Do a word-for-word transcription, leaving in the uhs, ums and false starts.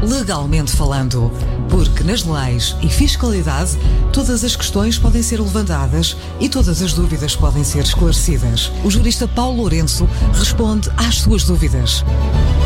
legalmente falando. Porque nas leis e fiscalidade, todas as questões podem ser levantadas e todas as dúvidas podem ser esclarecidas. O jurista Paulo Lourenço responde às suas dúvidas.